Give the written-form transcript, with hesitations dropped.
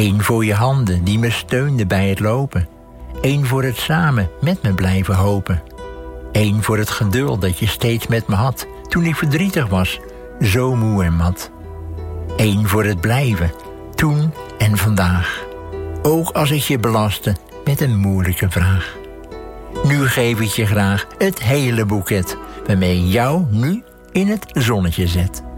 Eén voor je handen die me steunden bij het lopen. Eén voor het samen met me blijven hopen. Eén voor het geduld dat je steeds met me had toen ik verdrietig was, zo moe en mat. Eén voor het blijven, toen en vandaag. Ook als ik je belastte met een moeilijke vraag. Nu geef ik je graag het hele boeket, waarmee ik jou nu in het zonnetje zet.